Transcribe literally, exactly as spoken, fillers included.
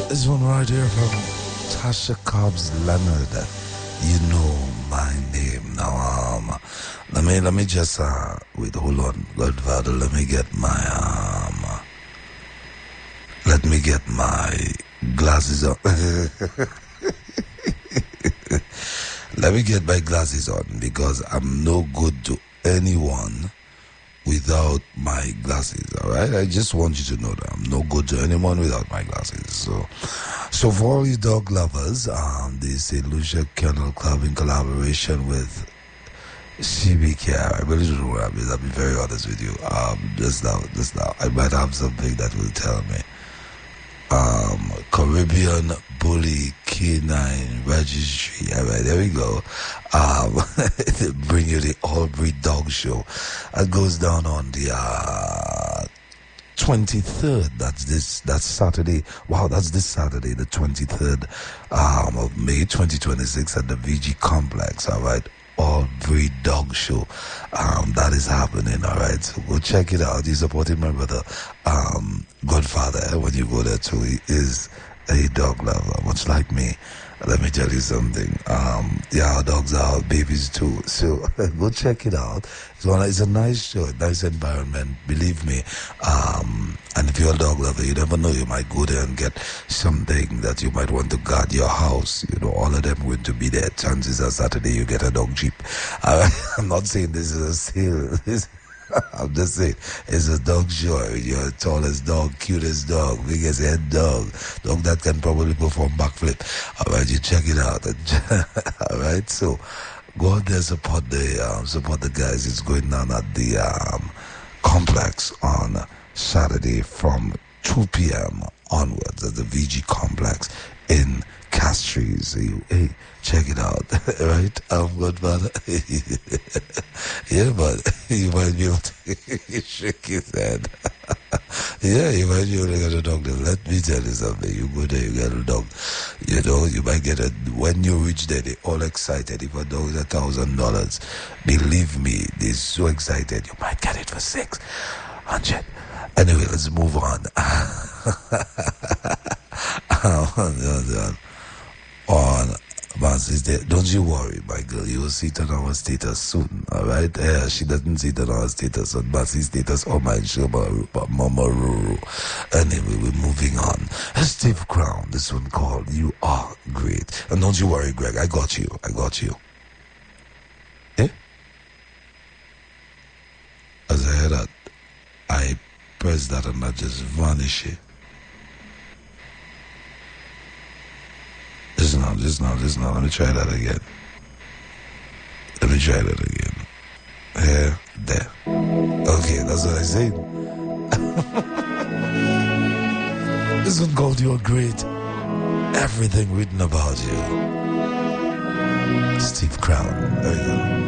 This one right here from Tasha Cobbs Leonard. You know my name now. Um, let me let me just uh wait. Hold on, Godfather. Let me get my um. Let me get my glasses on. Let me get my glasses on because I'm no good to anyone without my glasses. All right, I just want you to know that I'm no good to anyone without my glasses. So, so for all you dog lovers, um, the Saint Lucia Kennel Club in collaboration with C B K. I really don't know what I mean. I'll be very honest with you. Um, just now, just now, I might have something that will tell me. Um, Caribbean Bully Canine Registry. All right, there we go. Um, bring you the All Breed Dog Show. That goes down on the uh, twenty-third. That's this. That's Saturday. Wow, that's this Saturday, the twenty-third um, of May, twenty twenty-six, at the V G Complex. All right. All Breed Dog Show. Um, that is happening, all right? So go check it out. He's supporting my brother, um, Godfather. When you go there too, he is a dog lover, much like me. Let me tell you something. Um, yeah, our dogs are our babies too. So go check it out. It's one. It's a nice show, nice environment. Believe me. Um, and if you're a dog lover, you never know. You might go there and get something that you might want to guard your house. You know, all of them going to be there. Chances are Saturday you get a dog jeep. Uh, I'm not saying this is a sale. I'm just saying, it's a dog show. You're tallest dog, cutest dog, biggest head dog, dog that can probably perform backflip. All right, you check it out. All right, so go out there, support the um, support the guys. It's going down at the um, complex on Saturday from two p.m. onwards at the V G Complex in Castries. So you, hey, check it out, right? I'm Godfather. Yeah, but you might be able to shake his head. Yeah, you might be able to get a dog. Let me tell you something. You go there, you get a dog. You know, you might get a. When you reach there, they're all excited. If a dog is a thousand dollars, believe me, they're so excited. You might get it for six hundred. Anyway, let's move on. on Man's Day. Don't you worry, my girl. You will see it on our status soon, alright? Yeah, she doesn't see it on our status, on Bassie's status, or my show, but Mama Ruru. Anyway, we're moving on. Steve Crown, this one called You Are Great. And don't you worry, Greg, I got you. I got you. Eh? As I heard that, I press that and that just vanish it. Just now, just now, just now. Let me try that again. Let me try that again. Here, there. Okay, that's what I said. This one called You're Great. Everything written about you. Steve Crown. There you go.